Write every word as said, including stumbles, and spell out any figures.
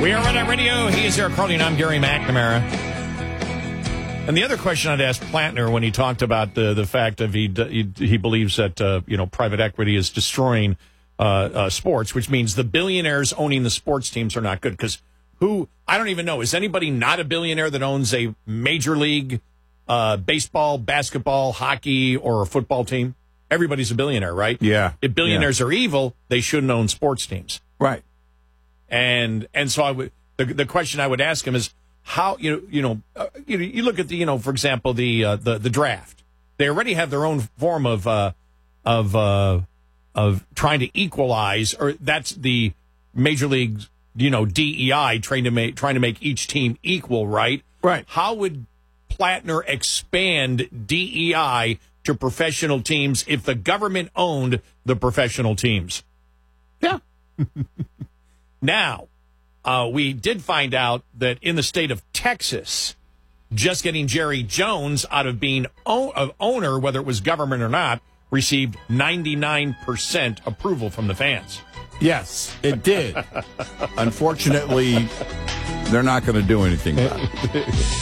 We are Red Hat Radio. He is Eric Carly, and I'm Gary McNamara. And the other question I'd ask Plattner when he talked about the the fact that he he, he believes that uh, you know private equity is destroying uh, uh, sports, which means the billionaires owning the sports teams are not good. Because who I don't even know is anybody not a billionaire that owns a major league uh, baseball, basketball, hockey, or a football team? Everybody's a billionaire, right? Yeah. If billionaires yeah. are evil, they shouldn't own sports teams, right? And and so I would the the question I would ask him is how you know you know uh, you you look at the you know for example the uh, the the draft. They already have their own form of uh, of uh, of trying to equalize, or that's the major league you know D E I trying to make trying to make each team equal, right? Right. How would Plattner expand D E I to professional teams if the government owned the professional teams? Yeah. Now, uh, we did find out that in the state of Texas, just getting Jerry Jones out of being o- of owner, whether it was government or not, received ninety-nine percent approval from the fans. Yes, it did. Unfortunately, they're not going to do anything about it.